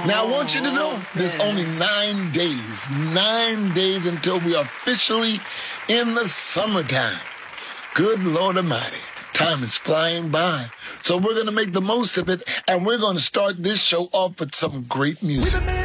Now, I want you to know there's only 9 days until we are officially in the summertime. Good Lord Almighty. Time is flying by. So we're going to make the most of it, and we're going to start this show off with some great music.